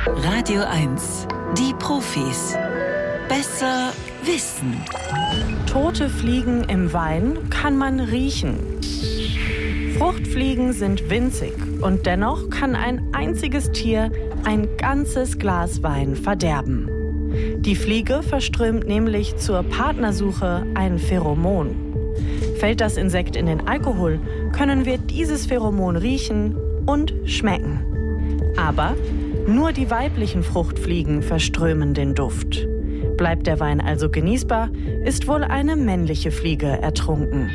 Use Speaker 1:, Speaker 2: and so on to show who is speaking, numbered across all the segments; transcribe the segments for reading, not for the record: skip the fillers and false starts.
Speaker 1: Radio 1, die Profis. Besser wissen.
Speaker 2: Tote Fliegen im Wein kann man riechen. Fruchtfliegen sind winzig und dennoch kann ein einziges Tier ein ganzes Glas Wein verderben. Die Fliege verströmt nämlich zur Partnersuche ein Pheromon. Fällt das Insekt in den Alkohol, können wir dieses Pheromon riechen und schmecken. Aber nur die weiblichen Fruchtfliegen verströmen den Duft. Bleibt der Wein also genießbar, ist wohl eine männliche Fliege ertrunken.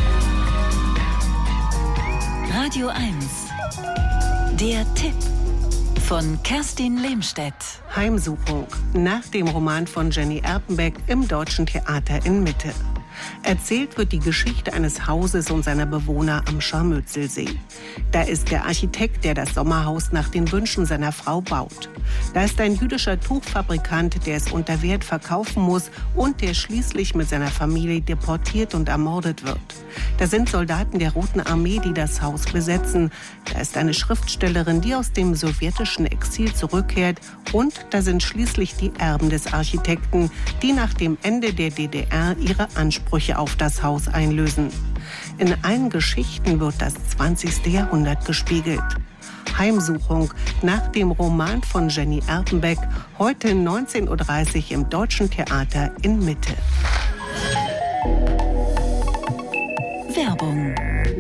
Speaker 1: Radio 1, der Tipp von Kerstin Lehmstedt.
Speaker 3: Heimsuchung, nach dem Roman von Jenny Erpenbeck im Deutschen Theater in Mitte. Erzählt wird die Geschichte eines Hauses und seiner Bewohner am Scharmützelsee. Da ist der Architekt, der das Sommerhaus nach den Wünschen seiner Frau baut. Da ist ein jüdischer Tuchfabrikant, der es unter Wert verkaufen muss und der schließlich mit seiner Familie deportiert und ermordet wird. Da sind Soldaten der Roten Armee, die das Haus besetzen. Da ist eine Schriftstellerin, die aus dem sowjetischen Exil zurückkehrt. Und da sind schließlich die Erben des Architekten, die nach dem Ende der DDR ihre Ansprüche auf das Haus einlösen. In allen Geschichten wird das 20. Jahrhundert gespiegelt. Heimsuchung nach dem Roman von Jenny Erpenbeck, heute 19:30 Uhr im Deutschen Theater in Mitte.
Speaker 1: Werbung.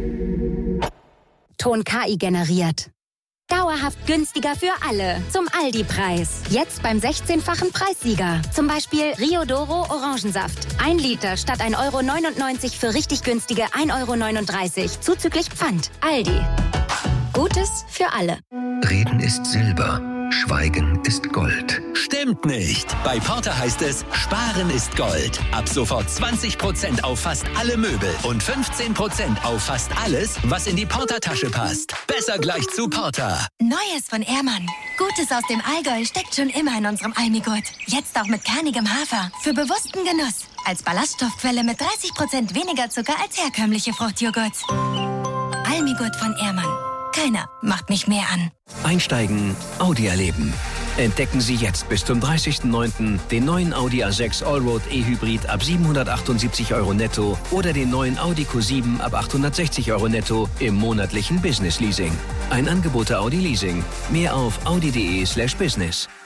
Speaker 4: Ton KI generiert. Dauerhaft günstiger für alle. Zum Aldi-Preis. Jetzt beim 16-fachen Preissieger. Zum Beispiel Rio Doro Orangensaft. 1 Liter statt 1,99 € für richtig günstige 1,39 € zuzüglich Pfand. Aldi. Gutes für alle.
Speaker 5: Reden ist Silber, Schweigen ist Gold.
Speaker 6: Stimmt nicht. Bei Porter heißt es, Sparen ist Gold. Ab sofort 20% auf fast alle Möbel und 15% auf fast alles, was in die Porter-Tasche passt. Besser gleich zu Porter.
Speaker 7: Neues von Ehrmann. Gutes aus dem Allgäu steckt schon immer in unserem Almigurt. Jetzt auch mit kernigem Hafer. Für bewussten Genuss. Als Ballaststoffquelle mit 30% weniger Zucker als herkömmliche Fruchtjoghurts. Almigurt von Ehrmann. Keiner macht mich mehr an.
Speaker 5: Einsteigen, Audi erleben. Entdecken Sie jetzt bis zum 30.09. den neuen Audi A6 Allroad E-Hybrid ab 778 € netto oder den neuen Audi Q7 ab 860 € netto im monatlichen Business Leasing. Ein Angebot der Audi Leasing. Mehr auf audi.de/business.